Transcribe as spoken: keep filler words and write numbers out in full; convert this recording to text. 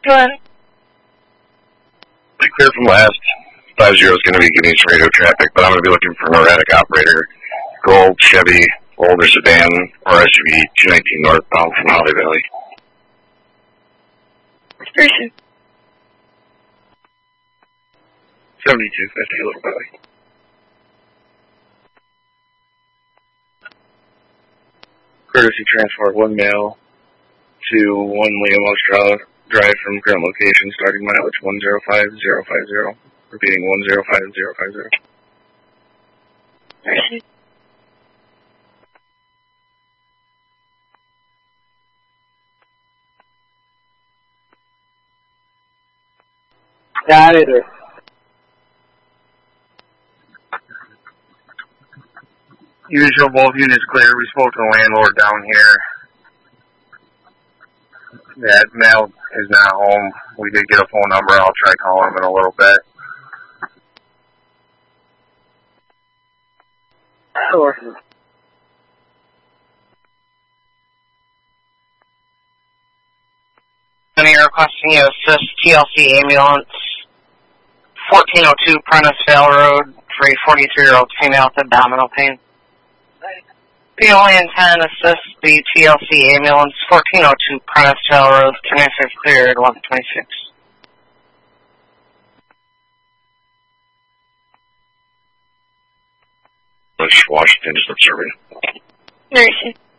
Go ahead. The clear from last. five zero is going to be giving us radio traffic, but I'm going to be looking for an erratic operator. Gold, Chevy, older sedan, or S U V, two nineteen northbound from Holly Valley. Station. seventy-two fifty, Little Valley. Courtesy transport, one mail to one Liam Ostrella Drive from current location, starting mileage one zero five zero five zero. Repeating one zero five zero five zero. Station. Got it. Usual, both units clear. We spoke to the landlord down here. That mail is not home. We did get a phone number. I'll try calling him in a little bit. Sure. You're requesting you assist T L C ambulance fourteen oh two Prentice-Vale Road for a forty-three-year-old female with abdominal pain. P O N ten assist the T L C ambulance fourteen oh two Prentice-Vale Road, twenty-fifth cleared, eleven twenty-six. Washington, just observing. Nursing.